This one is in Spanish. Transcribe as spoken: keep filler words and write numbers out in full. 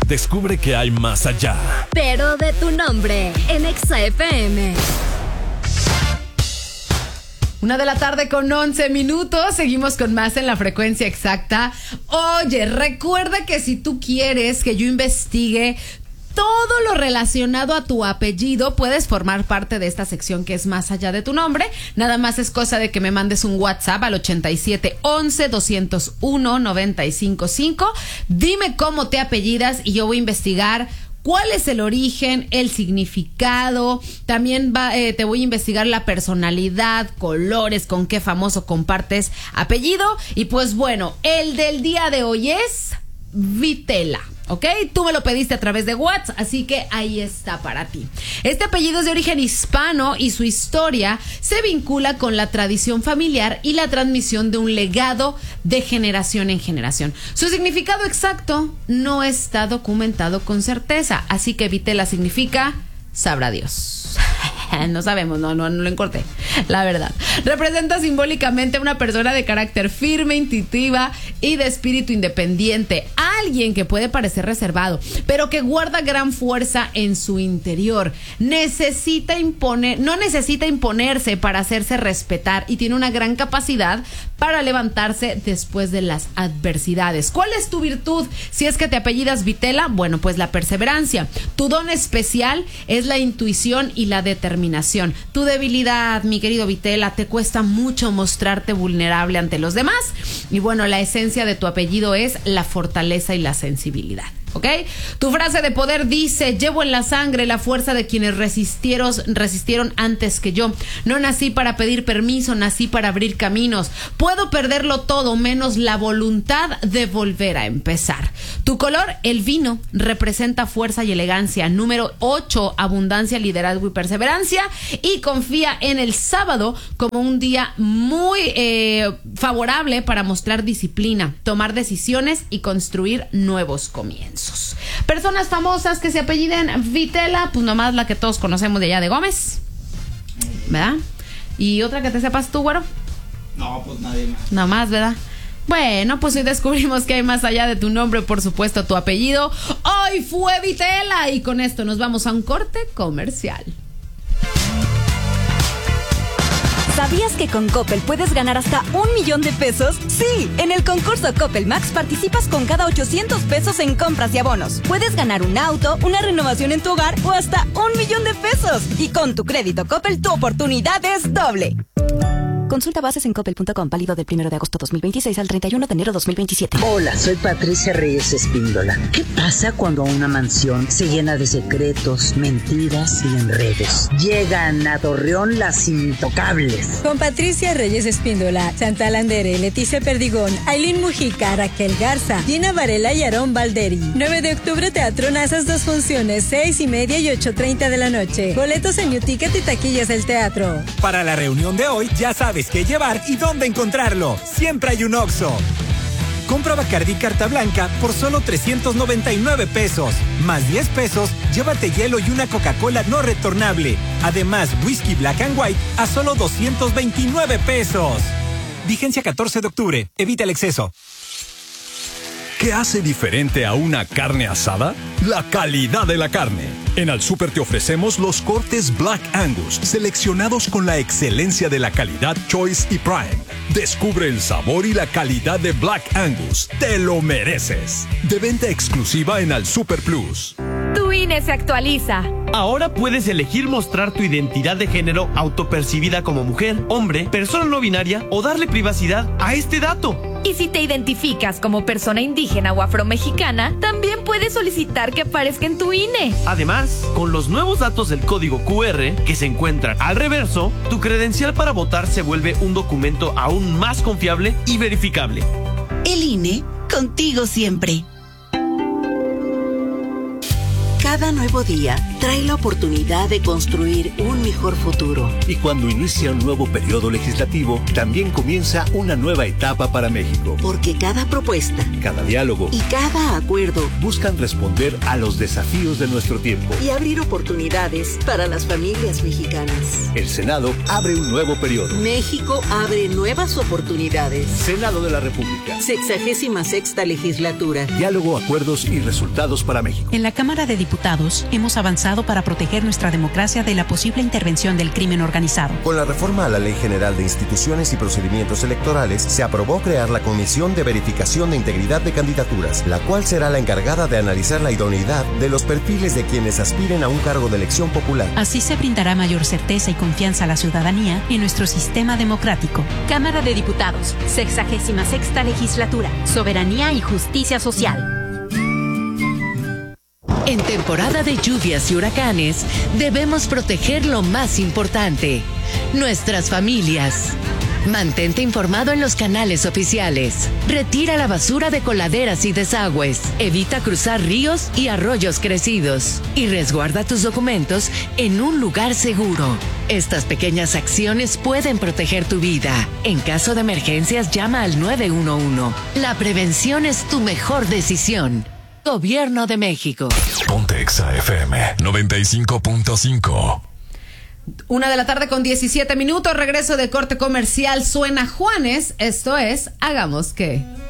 Descubre que hay más allá. Pero de tu nombre, en Exa F M. Una de la tarde con once minutos. Seguimos con más en la frecuencia exacta. Oye, recuerda que si tú quieres que yo investigue todo lo relacionado a tu apellido, puedes formar parte de esta sección que es más allá de tu nombre. Nada más es cosa de que me mandes un WhatsApp al ochenta y siete once doscientos uno noventa y cinco cinco. Dime cómo te apellidas y yo voy a investigar cuál es el origen, el significado. También va, eh, te voy a investigar la personalidad, colores, con qué famoso compartes apellido. Y pues bueno, el del día de hoy es Vitela. ¿Ok? Tú me lo pediste a través de WhatsApp, así que ahí está para ti. Este apellido es de origen hispano y su historia se vincula con la tradición familiar y la transmisión de un legado de generación en generación. Su significado exacto no está documentado con certeza, así que Vitela significa sabrá Dios. No sabemos, no, no, no lo encorté, la verdad. Representa simbólicamente a una persona de carácter firme, intuitiva y de espíritu independiente. Alguien que puede parecer reservado, pero que guarda gran fuerza en su interior. Necesita imponer, no necesita imponerse para hacerse respetar y tiene una gran capacidad para levantarse después de las adversidades. ¿Cuál es tu virtud si es que te apellidas Vitela? Bueno, pues la perseverancia. Tu don especial es la intuición y la determinación. Tu debilidad, mi querido Vitela, te cuesta mucho mostrarte vulnerable ante los demás. Y bueno, la esencia de tu apellido es la fortaleza y la sensibilidad. ¿Ok? Tu frase de poder dice: llevo en la sangre la fuerza de quienes resistieron, resistieron antes que yo. No nací para pedir permiso, nací para abrir caminos. Puedo perderlo todo menos la voluntad de volver a empezar. Tu color, el vino, representa fuerza y elegancia. Número ocho, abundancia, liderazgo y perseverancia. Y confía en el sábado como un día muy eh, favorable para mostrar disciplina, tomar decisiones y construir nuevos comienzos. Personas famosas que se apelliden Vitela, pues nomás la que todos conocemos de allá de Gómez, ¿verdad? ¿Y otra que te sepas tú, güero? No, pues nadie más. Nomás, ¿verdad? Bueno, pues hoy descubrimos que hay más allá de tu nombre, por supuesto, tu apellido. Hoy fue Vitela y con esto nos vamos a un corte comercial. ¿Sabías que con Coppel puedes ganar hasta un millón de pesos? Sí, en el concurso Coppel Max participas con cada ochocientos pesos en compras y abonos. Puedes ganar un auto, una renovación en tu hogar o hasta un millón de pesos. Y con tu crédito Coppel, tu oportunidad es doble. Consulta bases en coppel punto com, válido del primero de agosto dos mil veintiséis al treinta y uno de enero dos mil veintisiete. Hola, soy Patricia Reyes Espíndola. ¿Qué pasa cuando una mansión se llena de secretos, mentiras y enredos? Llegan a Torreón las intocables. Con Patricia Reyes Espíndola, Chantal Andere, Leticia Perdigón, Ailín Mujica, Raquel Garza, Gina Varela y Aarón Valderi. nueve de octubre, Teatro Nazas, dos funciones, seis y media y ocho treinta de la noche. Boletos en Newticket y taquillas del teatro. Para la reunión de hoy, ya sabes qué llevar y dónde encontrarlo. Siempre hay un Oxxo. Compra Bacardí Carta Blanca por solo trescientos noventa y nueve pesos. Más diez pesos, llévate hielo y una Coca-Cola no retornable. Además, whisky Black and White a solo doscientos veintinueve pesos. Vigencia catorce de octubre. Evita el exceso. ¿Qué hace diferente a una carne asada? La calidad de la carne. En Al Súper te ofrecemos los cortes Black Angus, seleccionados con la excelencia de la calidad Choice y Prime. Descubre el sabor y la calidad de Black Angus. ¡Te lo mereces! De venta exclusiva en Al Súper Plus. Tu I N E se actualiza. Ahora puedes elegir mostrar tu identidad de género autopercibida como mujer, hombre, persona no binaria o darle privacidad a este dato. Y si te identificas como persona indígena o afromexicana, también puedes solicitar que aparezca en tu I N E. Además, con los nuevos datos del código Q R que se encuentran al reverso, tu credencial para votar se vuelve un documento aún más confiable y verificable. El I N E, contigo siempre. Cada nuevo día trae la oportunidad de construir un mejor futuro. Y cuando inicia un nuevo periodo legislativo, también comienza una nueva etapa para México. Porque cada propuesta, cada diálogo y cada acuerdo buscan responder a los desafíos de nuestro tiempo y abrir oportunidades para las familias mexicanas. El Senado abre un nuevo periodo. México abre nuevas oportunidades. Senado de la República. Sexagésima sexta legislatura. Diálogo, acuerdos y resultados para México. En la Cámara de Diputados hemos avanzado para proteger nuestra democracia de la posible intervención del crimen organizado. Con la reforma a la Ley General de Instituciones y Procedimientos Electorales, se aprobó crear la Comisión de Verificación de Integridad de Candidaturas, la cual será la encargada de analizar la idoneidad de los perfiles de quienes aspiren a un cargo de elección popular. Así se brindará mayor certeza y confianza a la ciudadanía en nuestro sistema democrático. Cámara de Diputados, sexagésima sexta legislatura, soberanía y justicia social. En temporada de lluvias y huracanes, debemos proteger lo más importante, nuestras familias. Mantente informado en los canales oficiales. Retira la basura de coladeras y desagües. Evita cruzar ríos y arroyos crecidos. Y resguarda tus documentos en un lugar seguro. Estas pequeñas acciones pueden proteger tu vida. En caso de emergencias, llama al nueve uno uno. La prevención es tu mejor decisión. Gobierno de México. Ponte Exa F M noventa y cinco punto cinco. Una de la tarde con diecisiete minutos, regreso de corte comercial. Suena Juanes, esto es Hagamos Que.